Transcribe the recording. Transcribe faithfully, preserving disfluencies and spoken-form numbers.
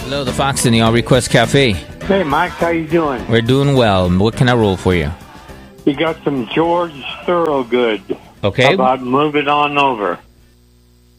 Hello, the Fox in the All Request Cafe. Hey, Mike, how you doing? We're doing well. What can I roll for you? You got some George Thorogood. Okay. How about Move It On Over?